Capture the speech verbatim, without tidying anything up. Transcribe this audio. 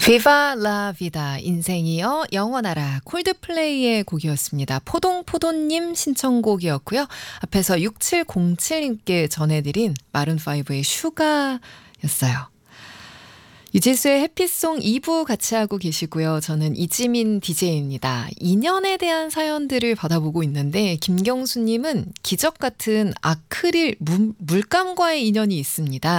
비바 라 비다 인생이여 영원하라 콜드플레이의 곡이었습니다. 포동포도님 신청곡이었고요. 앞에서 육칠공칠님께 전해드린 마룬파이브의 슈가였어요. 유진수의 해피송 이 부 같이 하고 계시고요. 저는 이지민 디제이입니다. 인연에 대한 사연들을 받아보고 있는데 김경수님은 기적 같은 아크릴 물, 물감과의 인연이 있습니다.